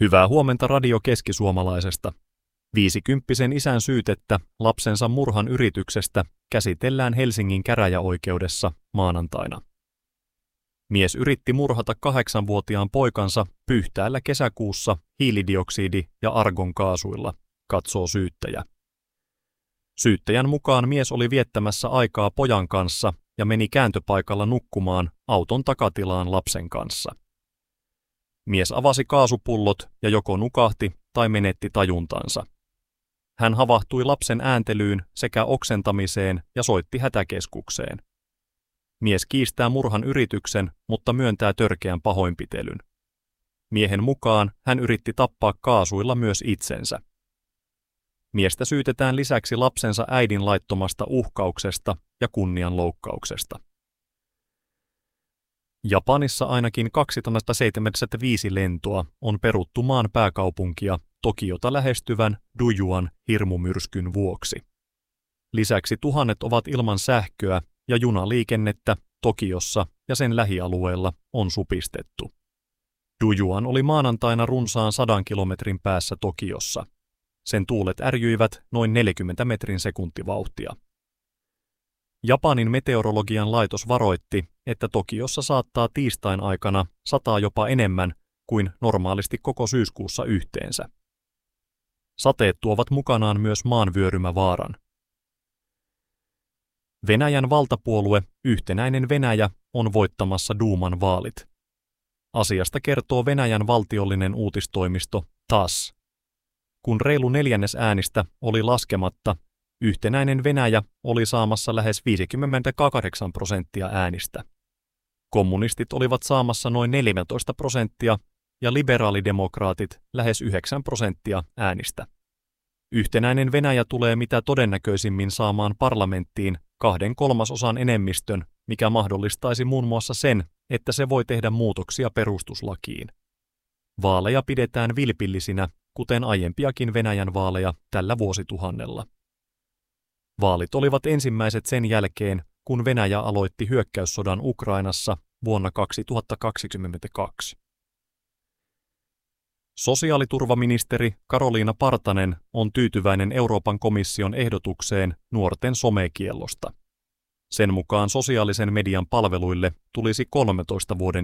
Hyvää huomenta Radio Keski-Suomalaisesta. 50-vuotiaan isän syytettä lapsensa murhan yrityksestä käsitellään Helsingin käräjäoikeudessa maanantaina. Mies yritti murhata 8-vuotiaan poikansa Pyhtäällä kesäkuussa hiilidioksidi- ja argonkaasuilla, katsoo syyttäjä. Syyttäjän mukaan mies oli viettämässä aikaa pojan kanssa ja meni kääntöpaikalla nukkumaan auton takatilaan lapsen kanssa. Mies avasi kaasupullot ja joko nukahti tai menetti tajuntansa. Hän havahtui lapsen ääntelyyn sekä oksentamiseen ja soitti hätäkeskukseen. Mies kiistää murhan yrityksen, mutta myöntää törkeän pahoinpitelyn. Miehen mukaan hän yritti tappaa kaasuilla myös itsensä. Miestä syytetään lisäksi lapsensa äidin laittomasta uhkauksesta ja kunnianloukkauksesta. Japanissa ainakin 275 lentoa on peruttu maan pääkaupunkia Tokiota lähestyvän Dujuan hirmumyrskyn vuoksi. Lisäksi tuhannet ovat ilman sähköä ja junaliikennettä Tokiossa ja sen lähialueella on supistettu. Dujuan oli maanantaina runsaan 100 kilometrin päässä Tokiossa. Sen tuulet ärjyivät noin 40 metrin sekuntivauhtia. Japanin meteorologian laitos varoitti, että Tokiossa saattaa tiistain aikana sataa jopa enemmän kuin normaalisti koko syyskuussa yhteensä. Sateet tuovat mukanaan myös maanvyörymävaaran. Venäjän valtapuolue Yhtenäinen Venäjä on voittamassa Duuman vaalit. Asiasta kertoo Venäjän valtiollinen uutistoimisto TASS. Kun reilu neljännes äänistä oli laskematta, Yhtenäinen Venäjä oli saamassa lähes 58% äänistä. Kommunistit olivat saamassa noin 14% ja liberaalidemokraatit lähes 9% äänistä. Yhtenäinen Venäjä tulee mitä todennäköisimmin saamaan parlamenttiin 2/3 enemmistön, mikä mahdollistaisi muun muassa sen, että se voi tehdä muutoksia perustuslakiin. Vaaleja pidetään vilpillisinä, kuten aiempiakin Venäjän vaaleja tällä vuosituhannella. Vaalit olivat ensimmäiset sen jälkeen, kun Venäjä aloitti hyökkäyssodan Ukrainassa vuonna 2022. Sosiaaliturvaministeri Karoliina Partanen on tyytyväinen Euroopan komission ehdotukseen nuorten somekiellosta. Sen mukaan sosiaalisen median palveluille tulisi 13 vuoden